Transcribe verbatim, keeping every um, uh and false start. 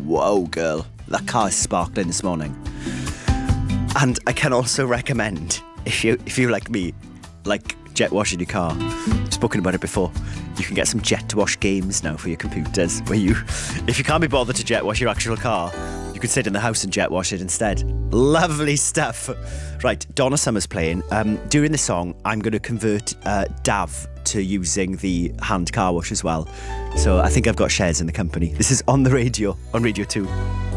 whoa, girl, that car is sparkling this morning. And I can also recommend, if you if you like me, like jet washing your car, I've spoken about it before, you can get some jet wash games now for your computers, where you, if you can't be bothered to jet wash your actual car, you can sit in the house and jet wash it instead. Lovely stuff. Right, Donna Summer's playing. Um, during the song, I'm going to convert uh, Dav to using the hand car wash as well. So I think I've got shares in the company. This is On The Radio, on Radio two.